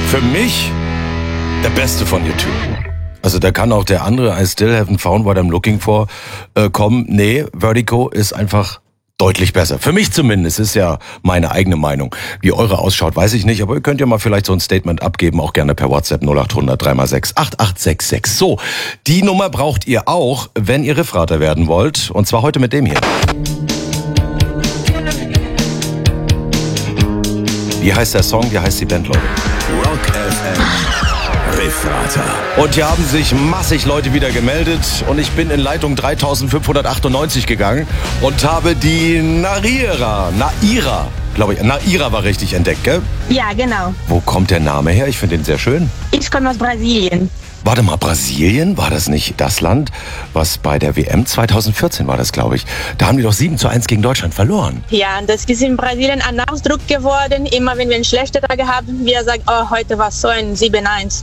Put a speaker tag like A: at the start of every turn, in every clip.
A: Für mich der Beste von U2. Also da kann auch der andere I Still Haven't Found What I'm Looking For kommen. Nee, Vertigo ist einfach deutlich besser. Für mich zumindest, ist ja meine eigene Meinung. Wie eure ausschaut, weiß ich nicht, aber ihr könnt ja mal vielleicht so ein Statement abgeben, auch gerne per WhatsApp 0800 3x6 8866. So, die Nummer braucht ihr auch, wenn ihr Riffrater werden wollt. Und zwar heute mit dem hier. Wie heißt der Song, wie heißt die Band, Leute?
B: Rock FM Riffrater.
A: Und hier haben sich massig Leute wieder gemeldet und ich bin in Leitung 3598 gegangen und habe die Naira, glaube ich, Naira war richtig entdeckt, gell?
C: Ja, genau.
A: Wo kommt der Name her? Ich finde den sehr schön.
C: Ich komme aus Brasilien.
A: Warte mal, Brasilien? War das nicht das Land, was bei der WM 2014 war das, glaube ich? Da haben die doch 7:1 gegen Deutschland verloren.
C: Ja, das ist in Brasilien ein Ausdruck geworden. Immer wenn wir einen schlechten Tag haben, wir sagen, oh, heute war so ein 7:1.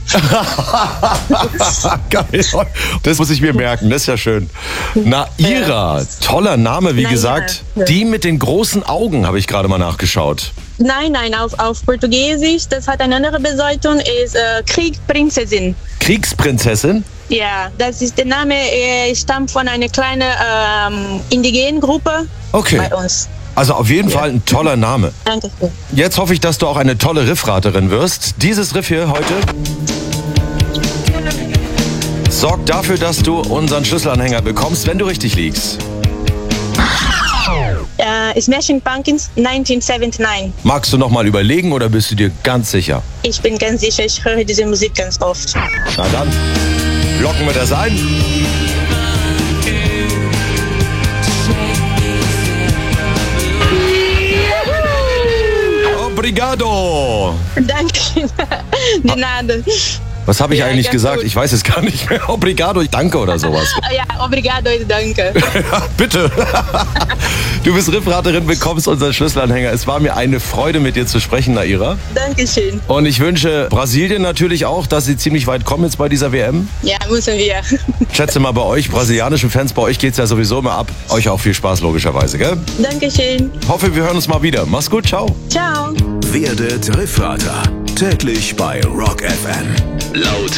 A: Geil. Das muss ich mir merken, das ist ja schön. Naira, toller Name, wie
C: Naira,
A: gesagt.
C: ja.
A: Die mit den großen Augen habe ich gerade mal nachgeschaut.
C: Nein, auf Portugiesisch, das hat eine andere Bedeutung, ist Kriegsprinzessin.
A: Kriegsprinzessin?
C: Ja, das ist der Name, stammt von einer kleinen indigenen Gruppe
A: Okay.
C: bei uns.
A: Also auf jeden Fall ein toller Name.
C: Danke schön.
A: Jetzt hoffe ich, dass du auch eine tolle Riffraterin wirst. Dieses Riff hier heute sorgt dafür, dass du unseren Schlüsselanhänger bekommst, wenn du richtig liegst.
C: Smashing Pumpkins 1979.
A: Magst du noch mal überlegen oder bist du dir ganz sicher?
C: Ich bin ganz sicher, ich höre diese Musik ganz oft.
A: Na dann, locken wir das ein. Obrigado!
C: Danke. De nada.
A: Was habe ich
C: Ja,
A: eigentlich
C: ganz
A: gesagt?
C: gut.
A: Ich weiß es gar nicht mehr. Obrigado, ich danke oder sowas.
C: Ja, obrigado, danke.
A: Ja, bitte. Du bist Riffraterin, bekommst unseren Schlüsselanhänger. Es war mir eine Freude, mit dir zu sprechen, Naira.
C: Dankeschön.
A: Und ich wünsche Brasilien natürlich auch, dass sie ziemlich weit kommen jetzt bei dieser WM.
C: Ja, müssen wir.
A: Ich schätze mal bei euch, brasilianischen Fans, bei euch geht's ja sowieso immer ab. Euch auch viel Spaß, logischerweise, gell?
C: Dankeschön.
A: Hoffe, wir hören uns mal wieder. Mach's gut, ciao.
C: Ciao.
B: Werdet Riffrater. Täglich bei Rock FM. Laut